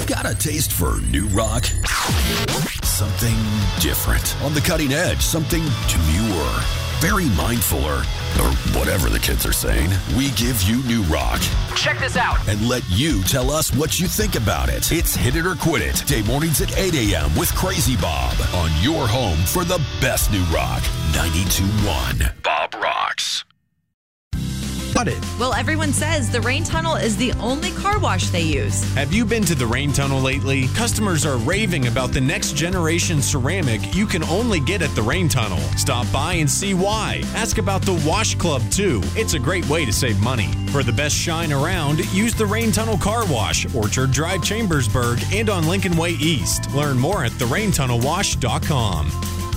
Got a taste for new rock? Something different. On the cutting edge, something demure. Very mindful or whatever the kids are saying. We give you new rock. Check this out. And let you tell us what you think about it. It's Hit It or Quit It. Day mornings at 8 a.m. with Crazy Bob on your home for the best new rock. 92.1 Bob Rocks. Well, everyone says the Rain Tunnel is the only car wash they use. Have you been to the Rain Tunnel lately? Customers are raving about the next generation ceramic you can only get at the Rain Tunnel. Stop by and see why. Ask about the Wash Club, too. It's a great way to save money. For the best shine around, use the Rain Tunnel Car Wash, Orchard Drive, Chambersburg, and on Lincoln Way East. Learn more at theraintunnelwash.com.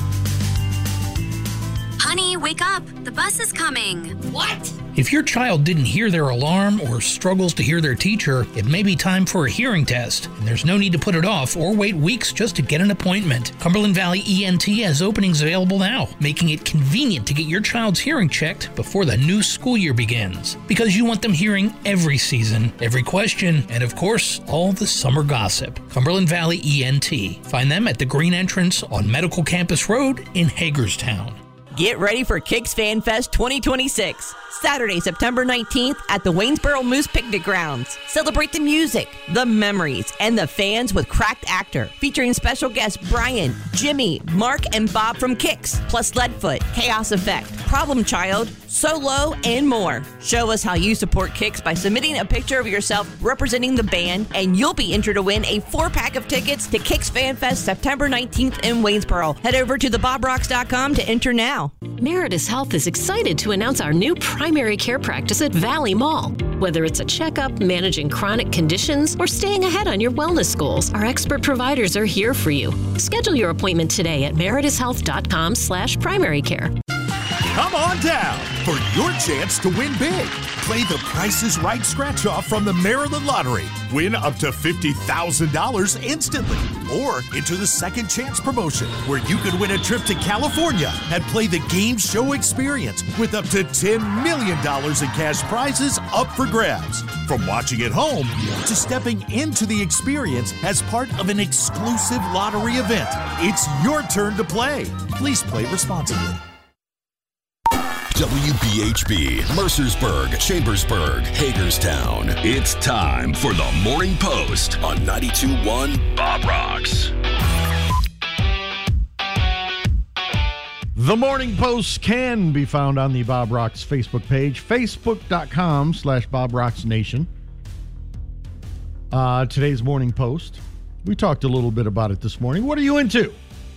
Honey, wake up. The bus is coming. What? If your child didn't hear their alarm or struggles to hear their teacher, it may be time for a hearing test, and there's no need to put it off or wait weeks just to get an appointment. Cumberland Valley ENT has openings available now, making it convenient to get your child's hearing checked before the new school year begins. Because you want them hearing every season, every question, and of course, all the summer gossip. Cumberland Valley ENT. Find them at the Green Entrance on Medical Campus Road in Hagerstown. Get ready for Kicks Fan Fest 2026. Saturday, September 19th at the Waynesboro Moose Picnic Grounds. Celebrate the music, the memories, and the fans with Cracked Actor, featuring special guests Brian, Jimmy, Mark, and Bob from Kicks, plus Leadfoot, Chaos Effect, Problem Child, Solo, and more. Show us how you support Kicks by submitting a picture of yourself representing the band, and you'll be entered to win a 4-pack of tickets to Kicks Fan Fest September 19th in Waynesboro. Head over to thebobrocks.com to enter now. Meritus Health is excited to announce our new primary care practice at Valley Mall. Whether it's a checkup, managing chronic conditions, or staying ahead on your wellness goals, our expert providers are here for you. Schedule your appointment today at meritushealth.com/primary care. Come on down for your chance to win big. Play the Price is Right scratch-off from the Maryland Lottery. Win up to $50,000 instantly. Or enter the Second Chance promotion, where you could win a trip to California and play the game show experience with up to $10 million in cash prizes up for grabs. From watching at home to stepping into the experience as part of an exclusive lottery event. It's your turn to play. Please play responsibly. WBHB, Mercersburg, Chambersburg, Hagerstown. It's time for the Morning Post on 92.1 Bob Rocks. The Morning Post can be found on the Bob Rocks Facebook page, facebook.com/Bob Rocks Nation. Today's Morning Post. We talked a little bit about it this morning. What are you into?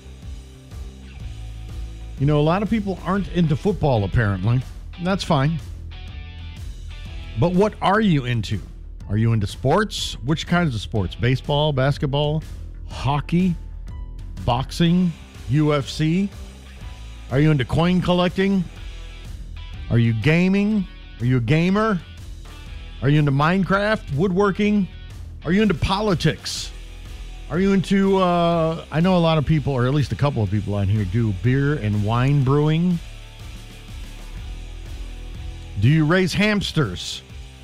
You know, a lot of people aren't into football, apparently. That's fine. But what are you into? Are you into sports? Which kinds of sports? Baseball, basketball, hockey, boxing, UFC? Are you into coin collecting? Are you gaming? Are you a gamer? Are you into Minecraft, woodworking? Are you into politics? Are you into, I know a lot of people, or at least a couple of people on here, do beer and wine brewing. Do you raise hamsters?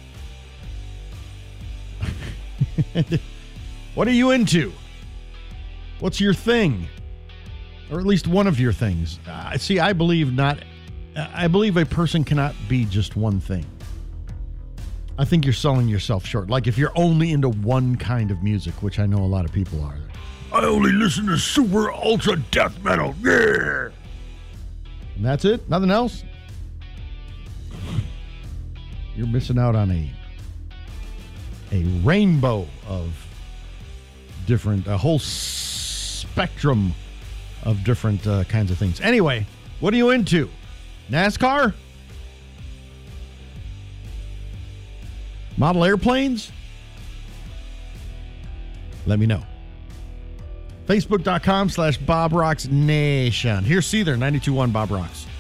What are you into? What's your thing? Or at least one of your things. See, I believe a person cannot be just one thing. I think you're selling yourself short. Like if you're only into one kind of music, which I know a lot of people are. I only listen to super ultra death metal. Yeah. And that's it? Nothing else? You're missing out on a rainbow of different, a whole spectrum of different kinds of things. Anyway, what are you into? NASCAR? Model airplanes? Let me know. Facebook.com/Bob Rocks Nation. Here's Seether, 92.1 Bob Rocks.